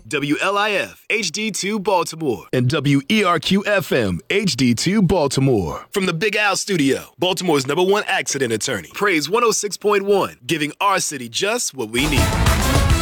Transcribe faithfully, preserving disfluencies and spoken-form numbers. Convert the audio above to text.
W L I F H D two Baltimore, and W E R Q F M H D two Baltimore. From the Big Al Studio, Baltimore's number one accident attorney, Praise one oh six point one, giving our city just what we need.